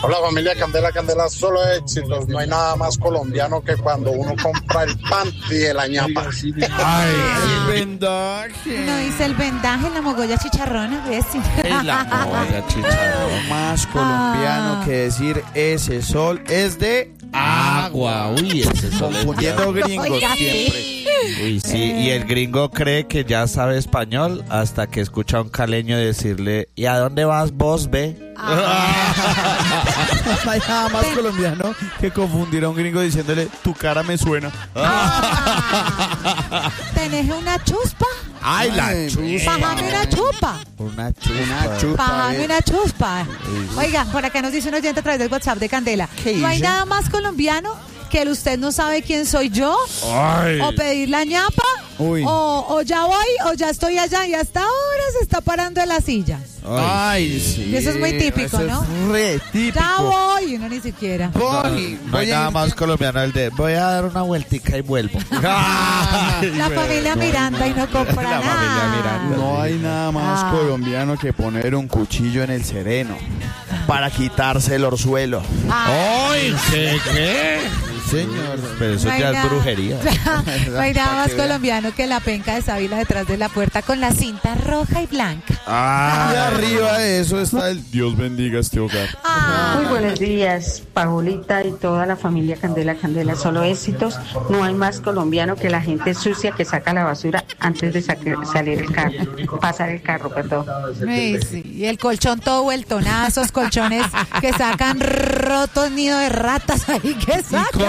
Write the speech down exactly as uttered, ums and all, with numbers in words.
Hola familia Candela, Candela, solo éxitos. No hay nada más colombiano que cuando uno compra el panty de la ñapa. Ay, el vendaje. No dice el vendaje, la mogolla chicharrona, ¿ves? La mogolla chicharrón. Más colombiano Ah. que decir ese sol es de Agua, uy, ese sol es confundiendo gringos Oiga, siempre. sí. Uy, sí, y el gringo cree que ya sabe español hasta que escucha a un caleño decirle, ¿y a dónde vas vos, ve? No hay nada más colombiano que confundir a un gringo diciéndole, tu cara me suena. ¿Tenés una chuspa? Ay, la Ay, chuspa. Bájame una chupa. Una chupa. Una chupa. Bájame eh. una chuspa. Oiga, por acá nos dice un oyente a través del WhatsApp de Candela. ¿Qué No hay dice? nada más colombiano que el usted no sabe quién soy yo, Ay. o pedir la ñapa, Uy. o, o ya voy, o ya estoy allá, y hasta ahora se está parando de la silla. Ay, sí. Y eso es muy típico, eso ¿no? Es re típico. Ya voy, uno ni siquiera. Voy, No hay voy a nada ir- más colombiano el de, voy a dar una vueltica y vuelvo. La familia Miranda y no compra La familia nada. Miranda. No hay nada más Ah. colombiano que poner un cuchillo en el sereno para quitarse el orzuelo. Ah, Ay, ¿qué? ¿Qué? Señor. Pero eso no hay ya es nada- brujería. No hay nada Para más que vea. colombiano que la penca de sábila detrás de la puerta con la cinta roja y blanca. Y arriba de eso está el Dios bendiga este hogar. Ah. Muy buenos días, Paulita y toda la familia Candela, Candela, solo éxitos. No hay más colombiano que la gente sucia que saca la basura antes de saque- salir el carro, pasar el carro, perdón. Ay, sí. Y el colchón todo vueltonazos, colchones que sacan rotos, nido de ratas ahí que sacan.